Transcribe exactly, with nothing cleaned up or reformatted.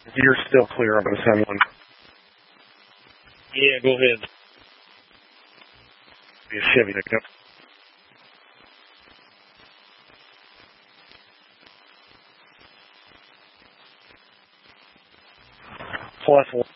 You're still clear. I'm going to send one. Yeah, go ahead. Be a Chevy pickup. Plus one.